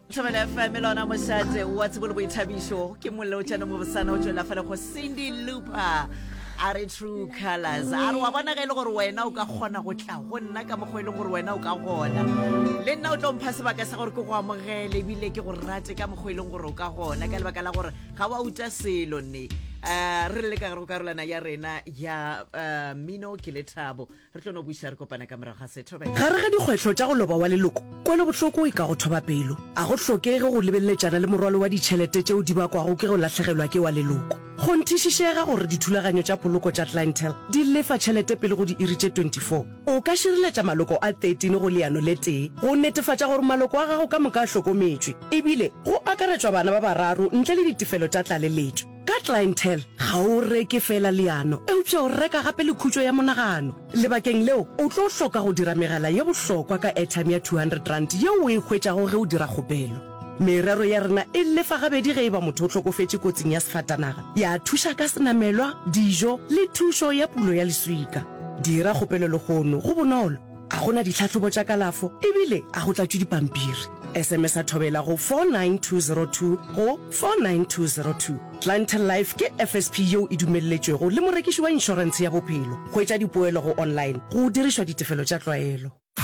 Tšhabela FM lona mošate wa tsebolo boithabišo ke mollo tšana mo bosana o tšwela fela go Cindy Looper a re True Colors a re wa bona ge e le gore wena o ka kgona go tla go nna ka mokgwa e leng gore wena o ka gona le nna o tlo mpha sebaka sa gore ke go amogele ebile ke go rate ka mokgwa e leng gore o ka gona ka lebaka la gore ga wa uta selo nne re le ka go karolana ya rena ya Mino ke Lethabo re tlo no buisa re kopana ka morago ga sethobe gare ga dikgwetlho tša go loba wa leloko kwele bohloko e ka go thoba pelo a go hlokege go lebelletšana le morwalo wa ditšhelete tšeo di bakwago ke go lahlegelwa ke wa leloko go nthišišega gore dithulaganyo tša poloko tša clientele di lefa tšhelete pele go di iri tše 24 o ka širiletša maloko a 13 go leano le tee go netefatša gore maloko a gago ka moka a hlokometšwe ebile go akaretšwa bana ba bararo ntle le ditefelo tša tlaleletšo ka clientele ga o reke fela leano eupša o reka gape le khutšo ya monagano lebakeng leo o tlo hloka go dira megala ye bohlokwa ka airtime ya 200 rand yeo o e hwetšago ge o dira kgopelo merero ya rena e lefa gabedi ge e ba motho o hlokofetše kotsing ya sefatanaga ya thuša ka senamelwa dijo le thušo ya pulo ya leswika dira kgopelo legono go bonolo a gona ditlhatlhobo tša kalafo ebile a go tlatšwe dipampiri SMS a thobela go 49202 go 49202 Clientele Life ke FSP yeo e dumelletšwego le morekiši wa inšorense ya bophelo go etša dipoelo go online go dirišwa ditefelo tša tlwaelo